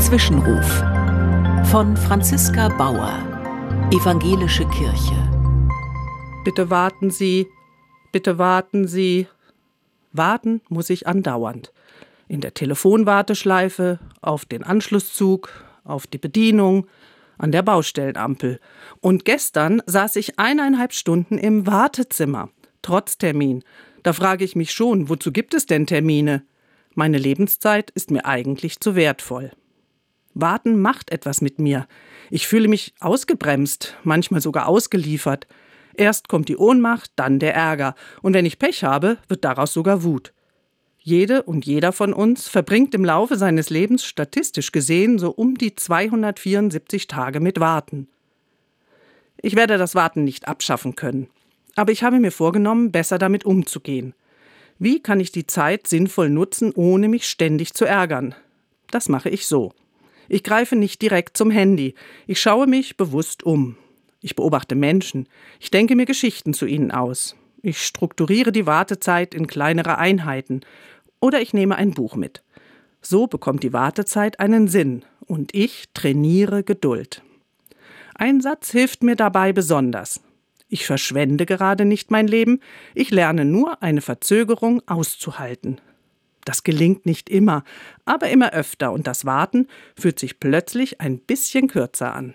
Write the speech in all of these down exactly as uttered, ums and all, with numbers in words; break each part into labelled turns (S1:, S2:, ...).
S1: Zwischenruf von Franziska Bauer, Evangelische Kirche.
S2: Bitte warten Sie, bitte warten Sie. Warten muss ich andauernd. In der Telefonwarteschleife, auf den Anschlusszug, auf die Bedienung, an der Baustellenampel. Und gestern saß ich eineinhalb Stunden im Wartezimmer, trotz Termin. Da frage ich mich schon, wozu gibt es denn Termine? Meine Lebenszeit ist mir eigentlich zu wertvoll. Warten macht etwas mit mir. Ich fühle mich ausgebremst, manchmal sogar ausgeliefert. Erst kommt die Ohnmacht, dann der Ärger. Und wenn ich Pech habe, wird daraus sogar Wut. Jede und jeder von uns verbringt im Laufe seines Lebens statistisch gesehen so um die zweihundertvierundsiebzig Tage mit Warten. Ich werde das Warten nicht abschaffen können. Aber ich habe mir vorgenommen, besser damit umzugehen. Wie kann ich die Zeit sinnvoll nutzen, ohne mich ständig zu ärgern? Das mache ich so. Ich greife nicht direkt zum Handy. Ich schaue mich bewusst um. Ich beobachte Menschen. Ich denke mir Geschichten zu ihnen aus. Ich strukturiere die Wartezeit in kleinere Einheiten. Oder ich nehme ein Buch mit. So bekommt die Wartezeit einen Sinn. Und ich trainiere Geduld. Ein Satz hilft mir dabei besonders. Ich verschwende gerade nicht mein Leben, ich lerne nur, eine Verzögerung auszuhalten. Das gelingt nicht immer, aber immer öfter und das Warten fühlt sich plötzlich ein bisschen kürzer an.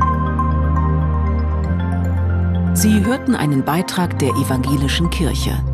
S1: Sie hörten einen Beitrag der Evangelischen Kirche.